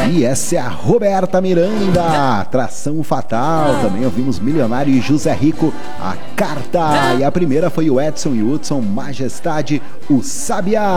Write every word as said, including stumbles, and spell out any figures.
E essa é a Roberta Miranda, Tração Fatal. Também ouvimos Milionário e José Rico, A Carta. E a primeira foi o Edson e Hudson, Majestade, o Sabiá.